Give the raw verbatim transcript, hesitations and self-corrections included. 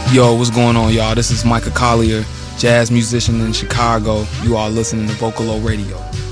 Yo, what's going on, y'all? This is Micah Collier, jazz musician in Chicago. You are listening to Vocalo Radio.